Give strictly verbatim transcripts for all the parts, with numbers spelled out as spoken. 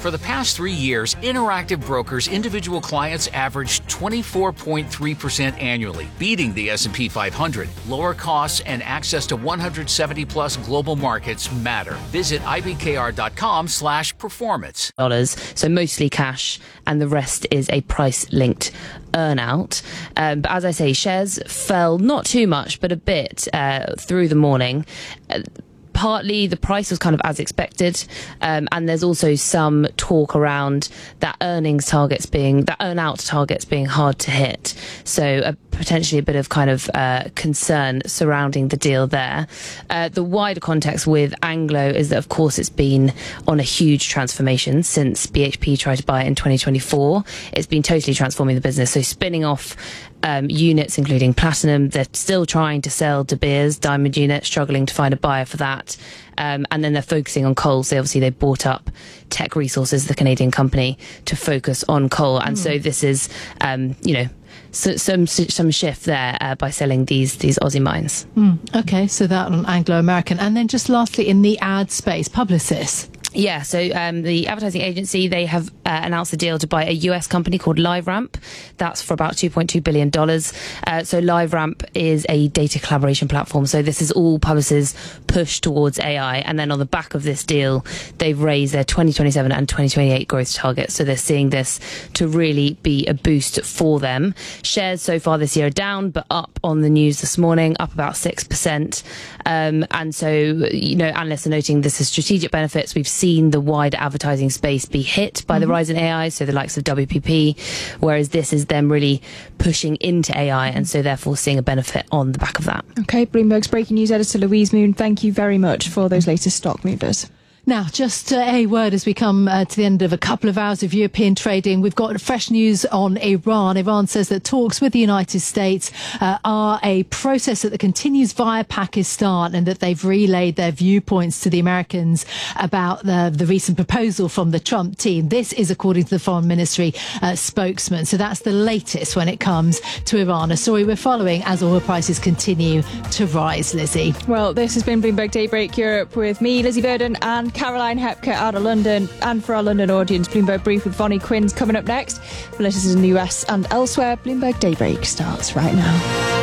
For the past three years, Interactive Brokers individual clients averaged twenty-four point three percent annually, beating the S and P five hundred. Lower costs and access to one hundred seventy plus global markets matter. Visit I B K R dot com slash performance. Dollars, so mostly cash, and the rest is a price-linked earnout. Um, but as I say, shares fell not too much, but a bit uh, through the morning. Uh, Partly the price was kind of as expected, um, and there's also some talk around that earnings targets being, that earn out targets being hard to hit. So uh, potentially a bit of kind of uh, concern surrounding the deal there. Uh, the wider context with Anglo is that, of course, it's been on a huge transformation since B H P tried to buy it in twenty twenty-four. It's been totally transforming the business. So spinning off Um, units, including platinum. They're still trying to sell De Beers diamond unit, struggling to find a buyer for that. Um, and then they're focusing on coal. So obviously they bought up Teck Resources, the Canadian company, to focus on coal. And mm. so this is, um, you know, so, some some shift there uh, by selling these these Aussie mines. Mm. Okay, so that on Anglo American. And then just lastly, in the ad space, Publicis. Yeah, so um, the advertising agency, they have uh, announced a deal to buy a U S company called LiveRamp. That's for about two point two billion dollars. Uh, so LiveRamp is a data collaboration platform. So this is all Publicis' push towards A I. And then on the back of this deal, they've raised their twenty twenty-seven and twenty twenty-eight growth targets. So they're seeing this to really be a boost for them. Shares so far this year are down, but up on the news this morning, up about six percent. Um, and so, you know, analysts are noting this is strategic benefits. We've seen the wider advertising space be hit by mm-hmm. the rise in A I, so the likes of W P P, whereas this is them really pushing into A I, and so therefore seeing a benefit on the back of that. Okay, Bloomberg's breaking news editor Louise Moon, thank you very much for those latest stock movers. Now, just uh, a word as we come uh, to the end of a couple of hours of European trading. We've got fresh news on Iran. Iran says that talks with the United States uh, are a process that continues via Pakistan, and that they've relayed their viewpoints to the Americans about the, the recent proposal from the Trump team. This is according to the Foreign Ministry uh, spokesman. So that's the latest when it comes to Iran. A story we're following as oil prices continue to rise, Lizzie. Well, this has been Bloomberg Daybreak Europe with me, Lizzie Burden, and Caroline Hepker out of London. And for our London audience, Bloomberg Brief with Vonnie Quinn's coming up next. For listeners in the U S and elsewhere, Bloomberg Daybreak starts right now.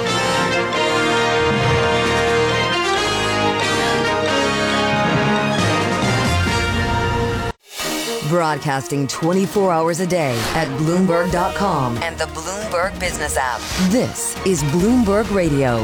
Broadcasting twenty-four hours a day at Bloomberg dot com and the Bloomberg Business app. This is Bloomberg Radio.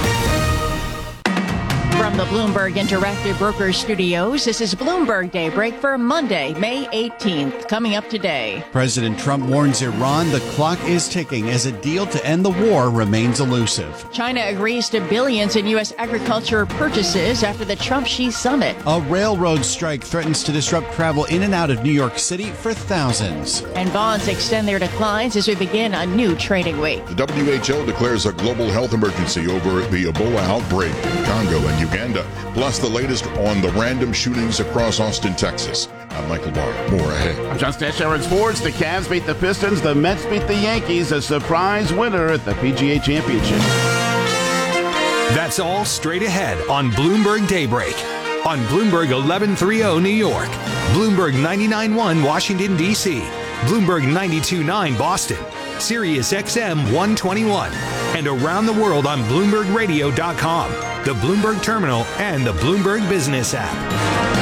From the Bloomberg Interactive Brokers Studios, this is Bloomberg Daybreak for Monday, May eighteenth. Coming up today. President Trump warns Iran the clock is ticking as a deal to end the war remains elusive. China agrees to billions in U S agriculture purchases after the Trump-Xi summit. A railroad strike threatens to disrupt travel in and out of New York City for thousands. And bonds extend their declines as we begin a new trading week. The W H O declares a global health emergency over the Ebola outbreak in Congo and Uganda, plus the latest on the random shootings across Austin, Texas. I'm Michael Barr. More ahead. Just at Sharon Sports, the Cavs beat the Pistons, the Mets beat the Yankees, a surprise winner at the P G A Championship. That's all straight ahead on Bloomberg Daybreak. On Bloomberg eleven thirty New York, Bloomberg ninety-nine point one Washington, D C, Bloomberg ninety-two point nine Boston, Sirius X M one twenty-one, and around the world on Bloomberg Radio dot com, the Bloomberg Terminal, and the Bloomberg Business app.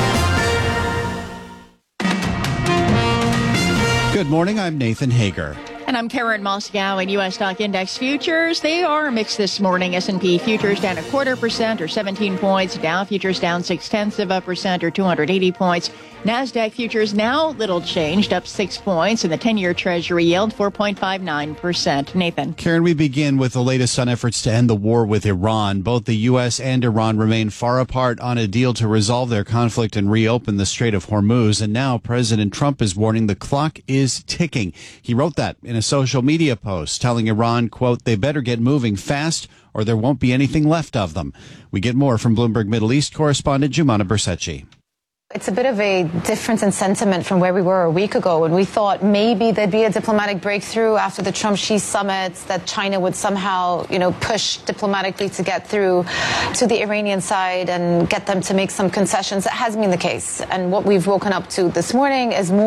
Good morning, I'm Nathan Hager. And I'm Karen Moscow. In U S stock index futures, they are mixed this morning. S and P futures down a quarter percent or seventeen points. Dow futures down six tenths of a percent or two hundred eighty points. NASDAQ futures now little changed, up six points, and the ten-year Treasury yield four point five nine percent. Nathan. Karen, we begin with the latest on efforts to end the war with Iran. Both the U S and Iran remain far apart on a deal to resolve their conflict and reopen the Strait of Hormuz. And now President Trump is warning the clock is ticking. He wrote that in a social media post, telling Iran, quote, they better get moving fast or there won't be anything left of them. We get more from Bloomberg Middle East correspondent Jumana Bersecci. It's a bit of a difference in sentiment from where we were a week ago when we thought maybe there'd be a diplomatic breakthrough after the Trump-Xi summit, that China would somehow, you know, push diplomatically to get through to the Iranian side and get them to make some concessions. That hasn't been the case. And what we've woken up to this morning is more